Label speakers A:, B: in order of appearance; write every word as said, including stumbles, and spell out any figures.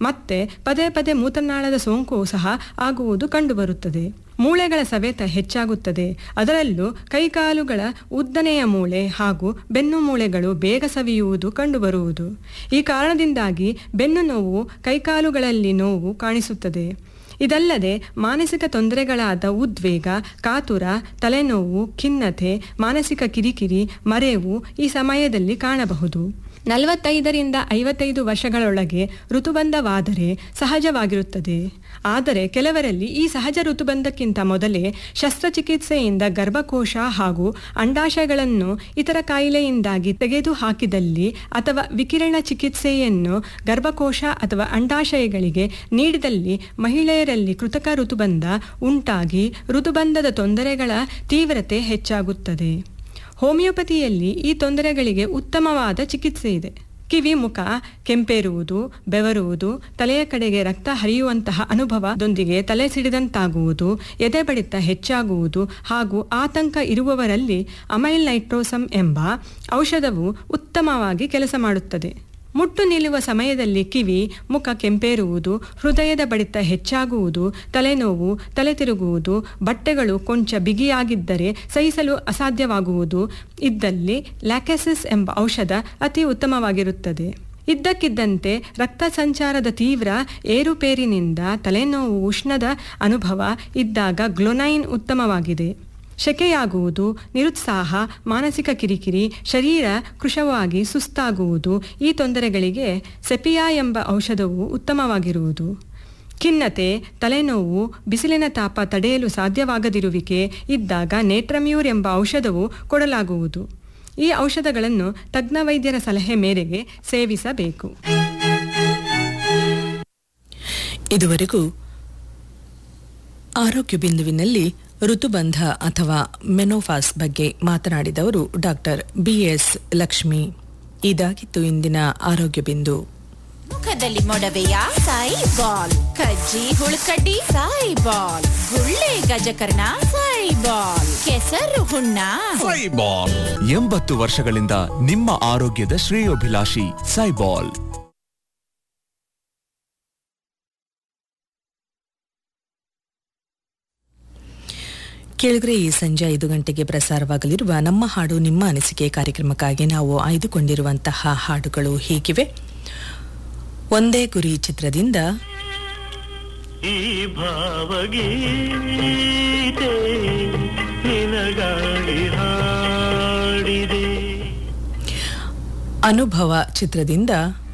A: ಮತ್ತೆ ಪದೇ ಪದೇ ಮೂತ್ರನಾಳದ ಸೋಂಕು ಸಹ ಆಗುವುದು ಕಂಡುಬರುತ್ತದೆ. ಮೂಳೆಗಳ ಸವೆತ ಹೆಚ್ಚಾಗುತ್ತದೆ. ಅದರಲ್ಲೂ ಕೈಕಾಲುಗಳ ಉದ್ದನೆಯ ಮೂಳೆ ಹಾಗೂ ಬೆನ್ನು ಮೂಳೆಗಳು ಬೇಗ ಸವಿಯುವುದು ಕಂಡುಬರುವುದು. ಈ ಕಾರಣದಿಂದಾಗಿ ಬೆನ್ನು ನೋವು, ಕೈಕಾಲುಗಳಲ್ಲಿ ನೋವು ಕಾಣಿಸುತ್ತದೆ. ಇದಲ್ಲದೆ ಮಾನಸಿಕ ತೊಂದರೆಗಳಾದ ಉದ್ವೇಗ, ಕಾತುರ, ತಲೆನೋವು, ಖಿನ್ನತೆ, ಮಾನಸಿಕ ಕಿರಿಕಿರಿ, ಮರೆವು ಈ ಸಮಯದಲ್ಲಿ ಕಾಣಬಹುದು. ನಲವತ್ತೈದರಿಂದ ಐವತ್ತೈದು ವರ್ಷಗಳೊಳಗೆ ಋತುಬಂಧವಾದರೆ ಸಹಜವಾಗಿರುತ್ತದೆ. ಆದರೆ ಕೆಲವರಲ್ಲಿ ಈ ಸಹಜ ಋತುಬಂಧಕ್ಕಿಂತ ಮೊದಲೇ ಶಸ್ತ್ರಚಿಕಿತ್ಸೆಯಿಂದ ಗರ್ಭಕೋಶ ಹಾಗೂ ಅಂಡಾಶಯಗಳನ್ನು ಇತರ ಕಾಯಿಲೆಯಿಂದಾಗಿ ತೆಗೆದು ಹಾಕಿದಲ್ಲಿ ಅಥವಾ ವಿಕಿರಣ ಚಿಕಿತ್ಸೆಯನ್ನು ಗರ್ಭಕೋಶ ಅಥವಾ ಅಂಡಾಶಯಗಳಿಗೆ ನೀಡಿದಲ್ಲಿ ಮಹಿಳೆಯರಲ್ಲಿ ಕೃತಕ ಋತುಬಂಧ ಉಂಟಾಗಿ ಋತುಬಂಧದ ತೊಂದರೆಗಳ ತೀವ್ರತೆ ಹೆಚ್ಚಾಗುತ್ತದೆ. ಹೋಮಿಯೋಪತಿಯಲ್ಲಿ ಈ ತೊಂದರೆಗಳಿಗೆ ಉತ್ತಮವಾದ ಚಿಕಿತ್ಸೆ ಇದೆ. ಕಿವಿ ಮುಖ ಕೆಂಪೇರುವುದು, ಬೆವರುವುದು, ತಲೆಯ ಕಡೆಗೆ ರಕ್ತ ಹರಿಯುವಂತಹ ಅನುಭವದೊಂದಿಗೆ ತಲೆ ಸಿಡಿದಂತಾಗುವುದು, ಎದೆ ಬಡಿತ ಹೆಚ್ಚಾಗುವುದು ಹಾಗೂ ಆತಂಕ ಇರುವವರಲ್ಲಿ ಅಮೈಲ್ ನೈಟ್ರೋಸಮ್ ಎಂಬ ಔಷಧವು ಉತ್ತಮವಾಗಿ ಕೆಲಸ ಮಾಡುತ್ತದೆ. ಮುಟ್ಟು ನಿಲ್ಲುವ ಸಮಯದಲ್ಲಿ ಕಿವಿ ಮುಖ ಕೆಂಪೇರುವುದು, ಹೃದಯದ ಬಡಿತ ಹೆಚ್ಚಾಗುವುದು, ತಲೆನೋವು, ತಲೆ ತಿರುಗುವುದು, ಬಟ್ಟೆಗಳು ಕೊಂಚ ಬಿಗಿಯಾಗಿದ್ದರೆ ಸಹಿಸಲು ಅಸಾಧ್ಯವಾಗುವುದು ಇದ್ದಲ್ಲಿ ಲ್ಯಾಕೆಸಿಸ್ ಎಂಬ ಔಷಧ ಅತಿ ಉತ್ತಮವಾಗಿರುತ್ತದೆ. ಇದ್ದಕ್ಕಿದ್ದಂತೆ ರಕ್ತ ಸಂಚಾರದ ತೀವ್ರ ಏರುಪೇರಿನಿಂದ ತಲೆನೋವು, ಉಷ್ಣದ ಅನುಭವ ಇದ್ದಾಗ ಗ್ಲೊನೈನ್ ಉತ್ತಮವಾಗಿದೆ. ಶೆಕೆಯಾಗುವುದು, ನಿರುತ್ಸಾಹ, ಮಾನಸಿಕ ಕಿರಿಕಿರಿ, ಶರೀರ ಕೃಶವಾಗಿ ಸುಸ್ತಾಗುವುದು ಈ ತೊಂದರೆಗಳಿಗೆ ಸೆಪಿಯಾ ಎಂಬ ಔಷಧವು ಉತ್ತಮವಾಗಿರುವುದು. ಖಿನ್ನತೆ, ತಲೆನೋವು, ಬಿಸಿಲಿನ ತಾಪ ತಡೆಯಲು ಸಾಧ್ಯವಾಗದಿರುವಿಕೆ ಇದ್ದಾಗ ನೇಟ್ರಮ್ಯೂರ್ ಎಂಬ ಔಷಧವು ಕೊಡಲಾಗುವುದು. ಈ ಔಷಧಗಳನ್ನು ತಜ್ಞ ವೈದ್ಯರ ಸಲಹೆ ಮೇರೆಗೆ ಸೇವಿಸಬೇಕು.
B: ಇದುವರೆಗೂ ಆರೋಗ್ಯ ಬಿಂದುವಿನಲ್ಲಿ ಋತುಬಂಧ ಅಥವಾ ಮೆನೋಫಾಸ್ ಬಗ್ಗೆ ಮಾತನಾಡಿದವರು ಡಾಕ್ಟರ್ ಬಿ ಎಸ್ ಲಕ್ಷ್ಮಿ. ಇದಾಗಿತ್ತು ಇಂದಿನ ಆರೋಗ್ಯ ಬಿಂದು.
C: ಮುಖದಲ್ಲಿ ಮೊಡವೆಯ ಸಾಯಿ ಬಾಲ್, ಕಜ್ಜಿ ಹುಳುಕಡ್ಡಿ ಸಾಯಿ ಬಾಲ್, ಗುಳ್ಳೆ ಗಜಕರ್ಣ ಸಾಯಿ ಬಾಲ್, ಕೆಸರು ಹುಣ್ಣ
D: ಸಾಯಿ ಬಾಲ್. ಎಂಬತ್ತು ವರ್ಷಗಳಿಂದ ನಿಮ್ಮ ಆರೋಗ್ಯದ ಶ್ರೇಯೋಭಿಲಾಷಿ ಸಾಯಿ ಬಾಲ್.
B: ಕೇಳಿದ್ರೆ ಈ ಸಂಜೆ ಐದು ಗಂಟೆಗೆ ಪ್ರಸಾರವಾಗಲಿರುವ ನಮ್ಮ ಹಾಡು ನಿಮ್ಮ ಅನಿಸಿಕೆ ಕಾರ್ಯಕ್ರಮಕ್ಕಾಗಿ ನಾವು ಆಯ್ದುಕೊಂಡಿರುವಂತಹ ಹಾಡುಗಳು ಹೀಗಿವೆ. ಒಂದೇ ಗುರಿ ಚಿತ್ರದಿಂದ
E: ಈ ಭಾವಗೀತೆ ನಿನಗಾಗಿ ಹಾಡಿದೆ,
B: ಅನುಭವ ಚಿತ್ರದಿಂದ